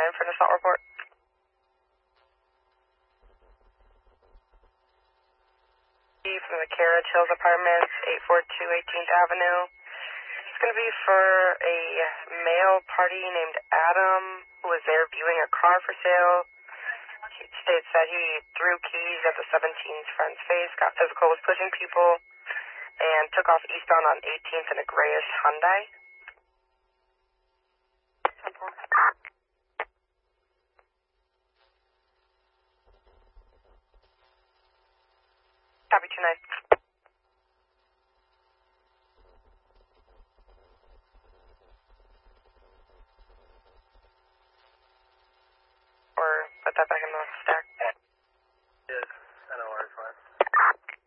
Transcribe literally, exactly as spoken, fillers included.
nine for an assault report. From the Carriage Hills Apartments, eight four two eighteenth Avenue. It's going to be for a male party named Adam who was there viewing a car for sale. He states that he threw keys at the seventeen's friend's face, got physical with pushing people, and took off eastbound on eighteenth in a grayish Hyundai. Copy two nine. Or put that back in the